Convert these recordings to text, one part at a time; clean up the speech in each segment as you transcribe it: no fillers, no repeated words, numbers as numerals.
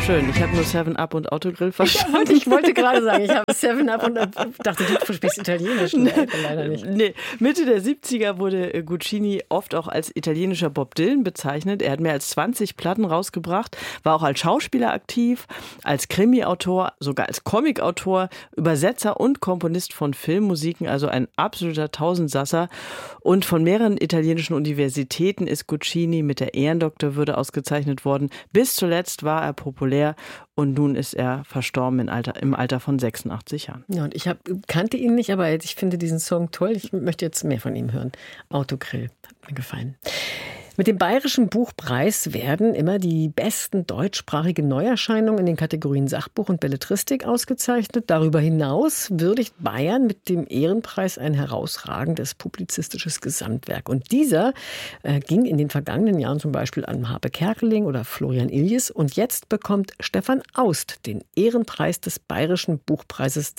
schön. Ich habe nur 7-Up und Autogrill verstanden. Ich wollte gerade sagen, ich habe 7-Up und dachte, du verstehst Italienisch. Nee, leider nicht. Nee. Mitte der 70er wurde Guccini oft auch als italienischer Bob Dylan bezeichnet. Er hat mehr als 20 Platten rausgebracht, war auch als Schauspieler aktiv, als Krimi-Autor, sogar als Comic-Autor, Übersetzer und Komponist von Filmmusiken, also ein absoluter Tausendsasser. Und von mehreren italienischen Universitäten ist Guccini mit der Ehrendoktorwürde ausgezeichnet worden. Bis zuletzt war er populär und nun ist er verstorben im Alter von 86 Jahren. Ja, und ich kannte ihn nicht, aber ich finde diesen Song toll. Ich möchte jetzt mehr von ihm hören. Autogrill, hat mir gefallen. Mit dem Bayerischen Buchpreis werden immer die besten deutschsprachigen Neuerscheinungen in den Kategorien Sachbuch und Belletristik ausgezeichnet. Darüber hinaus würdigt Bayern mit dem Ehrenpreis ein herausragendes publizistisches Gesamtwerk. Und dieser ging in den vergangenen Jahren zum Beispiel an Harpe Kerkeling oder Florian Illies. Und jetzt bekommt Stefan Aust den Ehrenpreis des Bayerischen Buchpreises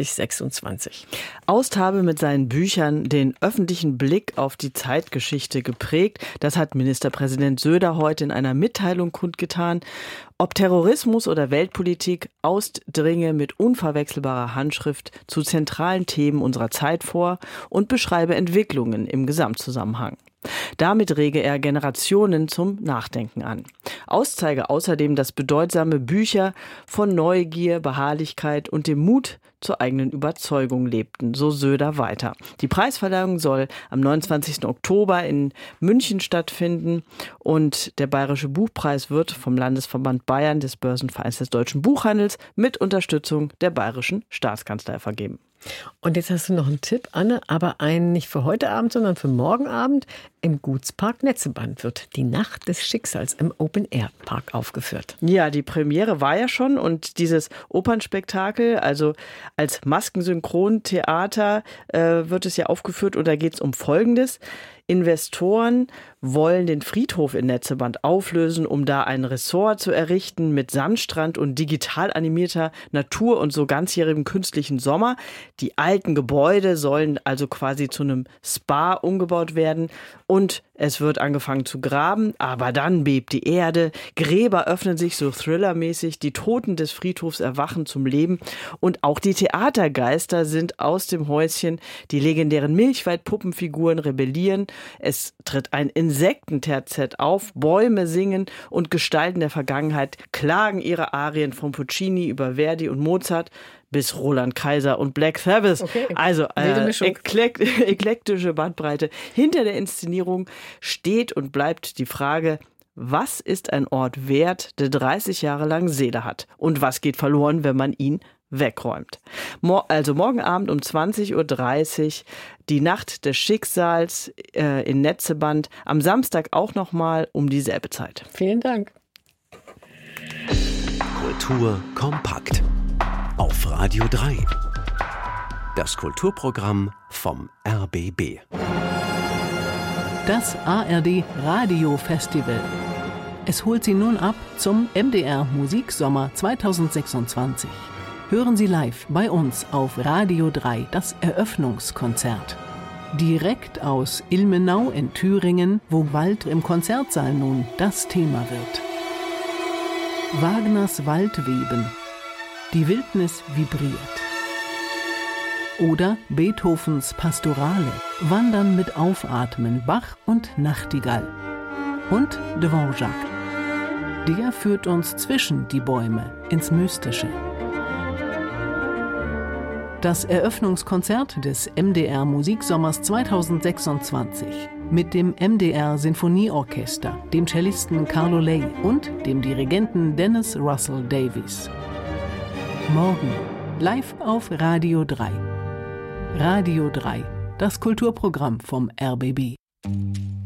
2026. Aust habe mit seinen Büchern den öffentlichen Blick auf die Zeitgeschichte geprägt. Das hat Ministerpräsident Söder heute in einer Mitteilung kundgetan. Ob Terrorismus oder Weltpolitik, Aust dringe mit unverwechselbarer Handschrift zu zentralen Themen unserer Zeit vor und beschreibe Entwicklungen im Gesamtzusammenhang. Damit rege er Generationen zum Nachdenken an. Aust zeige außerdem, dass bedeutsame Bücher von Neugier, Beharrlichkeit und dem Mut zur eigenen Überzeugung lebten, so Söder weiter. Die Preisverleihung soll am 29. Oktober in München stattfinden und der Bayerische Buchpreis wird vom Landesverband Bayern des Börsenvereins des deutschen Buchhandels mit Unterstützung der Bayerischen Staatskanzlei vergeben. Und jetzt hast du noch einen Tipp, Anne, aber einen nicht für heute Abend, sondern für morgen Abend. Im Gutspark Netzeband wird die Nacht des Schicksals im Open-Air-Park aufgeführt. Ja, die Premiere war ja schon und dieses Opernspektakel, also als Maskensynchrontheater wird es ja aufgeführt und da geht es um Folgendes. Investoren wollen den Friedhof in Netzeband auflösen, um da ein Ressort zu errichten mit Sandstrand und digital animierter Natur und so ganzjährigem künstlichen Sommer. Die alten Gebäude sollen also quasi zu einem Spa umgebaut werden und es wird angefangen zu graben, aber dann bebt die Erde, Gräber öffnen sich so thrillermäßig, die Toten des Friedhofs erwachen zum Leben und auch die Theatergeister sind aus dem Häuschen, die legendären Milchwald-Puppenfiguren rebellieren, es tritt ein Insektenterzett auf, Bäume singen und Gestalten der Vergangenheit klagen ihre Arien von Puccini über Verdi und Mozart bis Roland Kaiser und Black Sabbath. Okay. Also eklektische Bandbreite. Hinter der Inszenierung steht und bleibt die Frage, was ist ein Ort wert, der 30 Jahre lang Seele hat? Und was geht verloren, wenn man ihn wegräumt? Also morgen Abend um 20.30 Uhr die Nacht des Schicksals in Netzeband. Am Samstag auch nochmal um dieselbe Zeit. Vielen Dank. Kultur kompakt. Auf Radio 3. Das Kulturprogramm vom RBB. Das ARD Radio Festival. Es holt Sie nun ab zum MDR Musiksommer 2026. Hören Sie live bei uns auf Radio 3 das Eröffnungskonzert. Direkt aus Ilmenau in Thüringen, wo Wald im Konzertsaal nun das Thema wird. Wagners Waldweben. Die Wildnis vibriert. Oder Beethovens Pastorale, Wandern mit Aufatmen, Bach und Nachtigall. Und Dvorak. Der führt uns zwischen die Bäume ins Mystische. Das Eröffnungskonzert des MDR Musiksommers 2026 mit dem MDR Sinfonieorchester, dem Cellisten Carlo Ley und dem Dirigenten Dennis Russell Davies. Morgen, live auf Radio 3. Radio 3, das Kulturprogramm vom RBB.